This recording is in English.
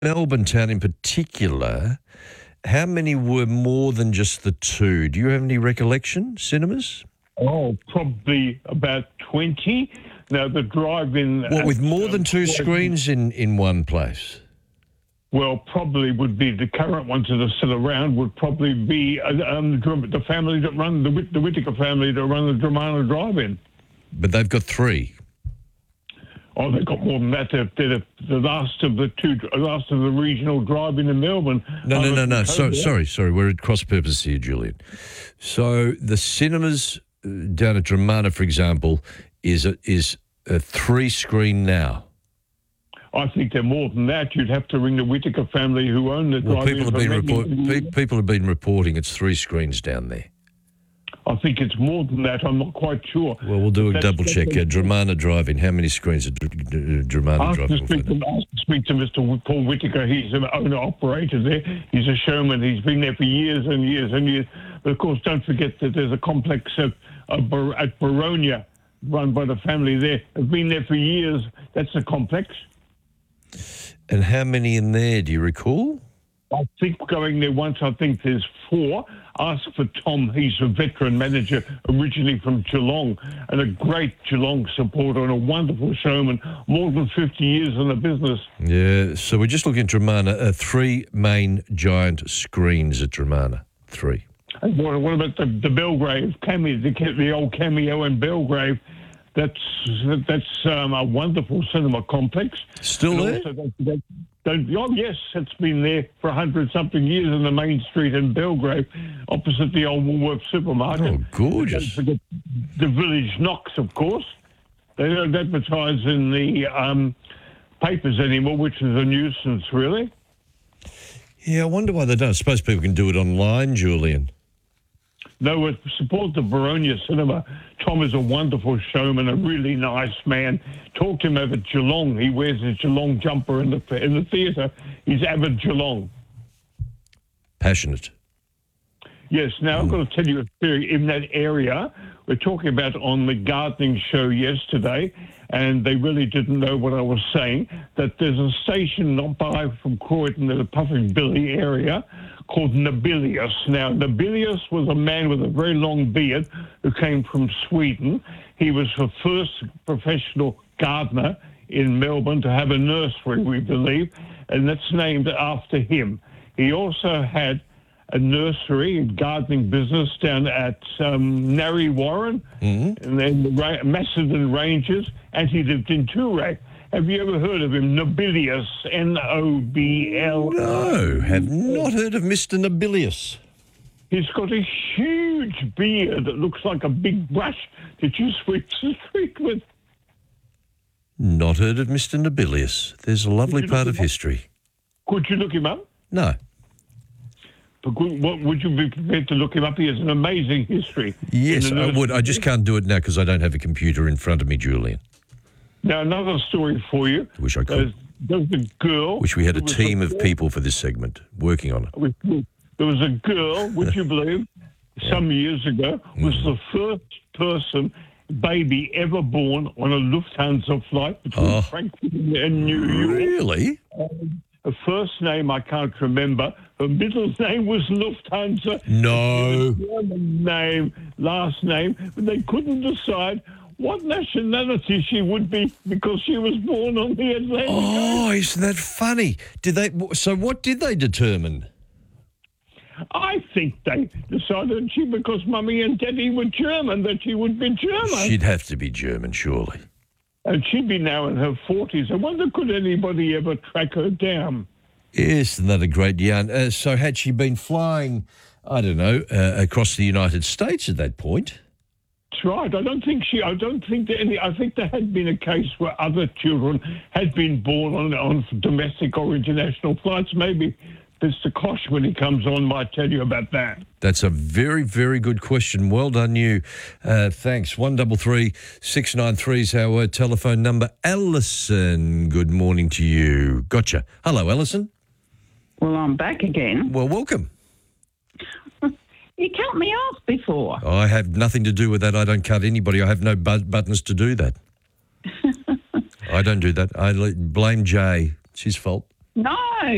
Melbourne town in particular, how many were more than just the two? Do you have any recollection, cinemas? Oh, probably about 20. Now, the drive-in... What, with more than two screens in one place? Well, probably would be the current ones that are still around would probably be the family that run, the Whittaker family that run the Dramana Drive-In. But they've got three. Oh, they've got more than that. They're the last of the regional drive-in in Melbourne. No. Sorry. We're at cross purpose here, Julian. So the cinemas down at Dramana, for example, is a three-screen now. I think they're more than that. You'd have to ring the Whittaker family who own the drive-in. People have been reporting it's three screens down there. I think it's more than that. I'm not quite sure. Well, we'll do a double check. Dramana Drive-In. How many screens are Dramana Drive-In? I'll speak to Mr. Paul Whittaker. He's an owner-operator there. He's a showman. He's been there for years and years and years. But, of course, don't forget that there's a complex at Baronia run by the family there. They've been there for years. That's a complex. And how many in there, do you recall? I think going there once, I think there's 4. Ask for Tom. He's a veteran manager originally from Geelong and a great Geelong supporter and a wonderful showman, more than 50 years in the business. Yeah, so we're just looking at Dramana, 3 main giant screens at Dramana, 3. And what about the Belgrave, the old Cameo in Belgrave? That's a wonderful cinema complex. Still there? Yes, it's been there for 100-something years in the main street in Belgrave, opposite the old Woolworths supermarket. Oh, gorgeous. Don't forget the Village Knox, of course. They don't advertise in the papers anymore, which is a nuisance, really. Yeah, I wonder why they don't. I suppose people can do it online, Julian. No, we support the Baronia Cinema. Tom is a wonderful showman, a really nice man. Talk to him over at Geelong. He wears his Geelong jumper in the theatre. He's avid Geelong. Passionate. Yes. Now, I've got to tell you a theory. In that area, we're talking about on the gardening show yesterday, and they really didn't know what I was saying, that there's a station not far from Croydon in the Puffing Billy area called Nobilius. Now, Nobilius was a man with a very long beard who came from Sweden. He was the first professional gardener in Melbourne to have a nursery, we believe, and that's named after him. He also had a nursery and gardening business down at Narre Warren and then the Macedon Ranges, and he lived in Toorak. Have you ever heard of him? Nobilius, Nobl. No, have not heard of Mr. Nobilius. He's got a huge beard that looks like a big brush that you sweep the street with. Not heard of Mr. Nobilius. There's a lovely part of history. Could you look him up? No. But would you be prepared to look him up? He has an amazing history. Yes, I would. I just can't do it now because I don't have a computer in front of me, Julian. Now, another story for you. Wish I could. There's a girl. Wish we had a team of people for this segment working on it. There was a girl, would you believe, some years ago, was the first baby ever born on a Lufthansa flight between Frankfurt and New York. Really? Her first name I can't remember. Her middle name was Lufthansa. No. German name, last name, but they couldn't decide what nationality she would be because she was born on the Atlantic. Oh, isn't that funny? So what did they determine? I think they decided because Mummy and Daddy were German, that she would be German. She'd have to be German, surely. And she'd be now in her 40s. I wonder, could anybody ever track her down? Yes, isn't that a great yarn? So had she been flying, I don't know, across the United States at that point? That's right. I think there had been a case where other children had been born on domestic or international flights. Maybe Mr. Kosh, when he comes on, might tell you about that. That's a very, very good question. Well done, you. Thanks. 133 693 is our telephone number. Alison, good morning to you. Gotcha. Hello, Alison. Well, I'm back again. Well, welcome. You cut me off before. I have nothing to do with that. I don't cut anybody. I have no buttons to do that. I don't do that. I blame Jay. It's his fault. No.